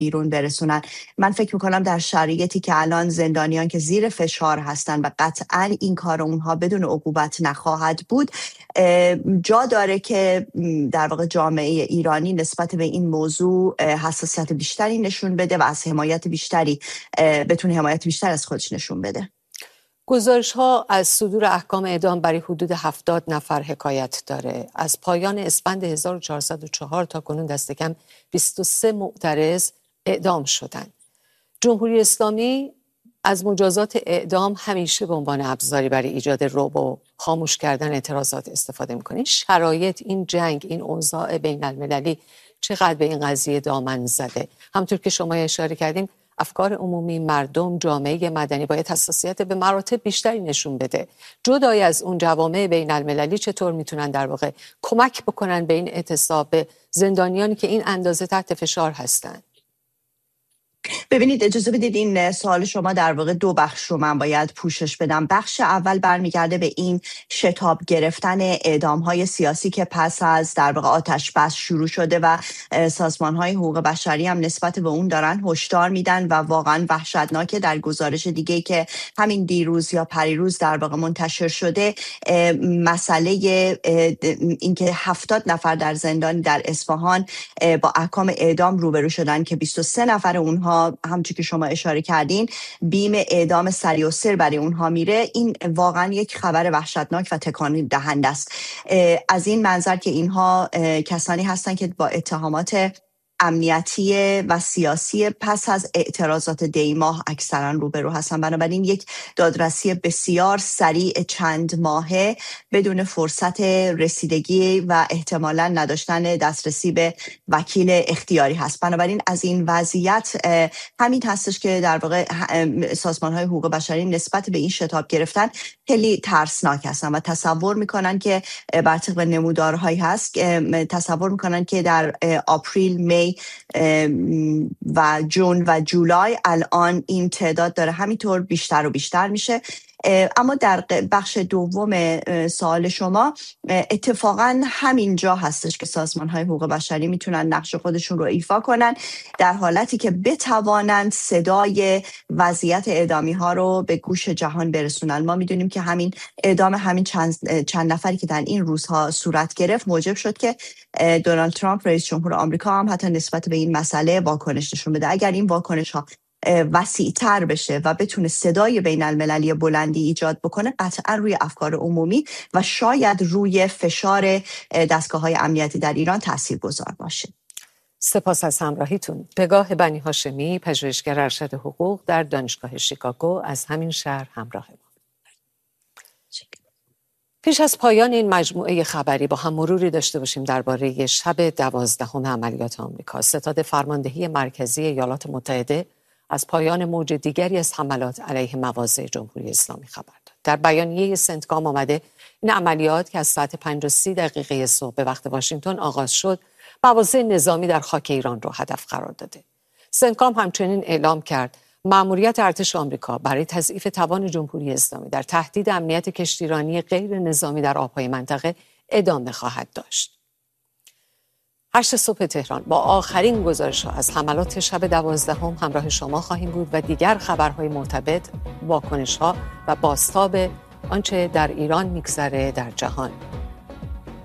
بیرون برسونن. من فکر میکنم در شرایطی که الان زندانیان که زیر فشار هستن و قطعا این کار اونها بدون عقوبت نخواهد بود، جا داره که در واقع جامعه ایرانی نسبت به این موضوع حساسیت بیشتری نشون بده و از حمایت بیشتری بتونه حمایت بیشتر از خودش نشون بده. گزارش‌ها از صدور احکام اعدام برای حدود 70 نفر حکایت داره. از پایان اسفند 1404 تا کنون دست کم 23 معترض اعدام شدند. جمهوری اسلامی از مجازات اعدام همیشه به عنوان ابزاری برای ایجاد رعب و خاموش کردن اعتراضات استفاده می‌کنه. شرایط، این جنگ، این اوضاع بین المللی چقدر به این قضیه دامن زده؟ همونطور که شما اشاره کردیم، افکار عمومی، مردم، جامعه مدنی باید حساسیت به مراتب بیشتری نشون بده. جدای از اون جوامع بین المللی چطور میتونن در واقع کمک بکنن به این اعتصاب، به زندانیانی که این اندازه تحت فشار هستن؟ ببینید، اجازه بدید این سوال شما در واقع دو بخش رو من باید پوشش بدم. بخش اول برمیگرده به این شتاب گرفتن اعدام‌های سیاسی که پس از در واقع آتش بس شروع شده و سازمان‌های حقوق بشری هم نسبت به اون دارن هشدار میدن و واقعا وحشتناکه. در گزارش دیگه که همین دیروز یا پریروز در واقع منتشر شده، مسئله اینکه 70 نفر در زندان در اصفهان با احکام اعدام روبرو شدن که 23 نفر اونها همچون که شما اشاره کردین بیم اعدام سریع و سر برای اونها میره. این واقعا یک خبر وحشتناک و تکان دهنده است. از این منظر که اینها کسانی هستند که با اتهامات امنیتی و سیاسی پس از اعتراضات دی ماه اکثرا روبرو هستن. بنابراین یک دادرسی بسیار سریع چند ماهه بدون فرصت رسیدگی و احتمالاً نداشتن دسترسی به وکیل اختیاری هست. بنابراین از این وضعیت همین هستش که در واقع سازمان‌های حقوق بشری نسبت به این شتاب گرفتن خیلی ترسناک هستن و تصور میکنن که بر طبق نمودارهایی هست، تصور میکنن که در آپریل، می و جون و جولای الان این تعداد داره همینطور بیشتر و بیشتر میشه. اما در بخش دوم سوال شما، اتفاقا همین جا هستش که سازمان‌های حقوق بشری میتونن نقش خودشون رو ایفا کنن، در حالتی که بتوانند صدای وضعیت اعدامی ها رو به گوش جهان برسونن. ما میدونیم که همین اعدام همین چند نفری که در این روزها صورت گرفت موجب شد که دونالد ترامپ رئیس جمهور آمریکا هم حتی نسبت به این مسئله واکنش نشون بده. اگر این واکنش ها وسیع‌تر بشه و بتونه صدای بین المللی بلندی ایجاد بکنه، قطعا روی افکار عمومی و شاید روی فشار دستگاه‌های امنیتی در ایران تاثیرگذار باشه. سپاس از همراهیتون. پگاه بنی هاشمی، پژوهشگر ارشد حقوق در دانشگاه شیکاگو، از همین شهر همراه ما. پیش از پایان این مجموعه خبری با هم مروری داشته باشیم درباره شب 12 عملیات آمریکا. ستاد فرماندهی مرکزی ایالات متحده از پایان موج دیگری از حملات علیه مواضع جمهوری اسلامی خبر داد. در بیانیه سنتکام آمده این عملیات که از ساعت 5:30 صبح به وقت واشنگتن آغاز شد، مواضع نظامی در خاک ایران را هدف قرار داده. سنتکام همچنین اعلام کرد مأموریت ارتش آمریکا برای تضعیف توان جمهوری اسلامی در تهدید امنیت کشتیرانی غیر نظامی در آبهای منطقه ادامه خواهد داشت. 8 صبح تهران با آخرین گزارش‌ها از حملات شب 12 همراه شما خواهیم بود و دیگر خبرهای مرتبط، واکنش‌ها و بازتاب آنچه در ایران می‌گذره در جهان.